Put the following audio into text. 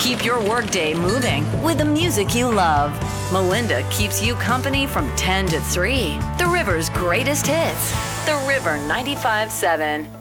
keep your workday moving with the music you love. Melinda keeps you company from 10 to 3. The River's greatest hits. The River 95.7.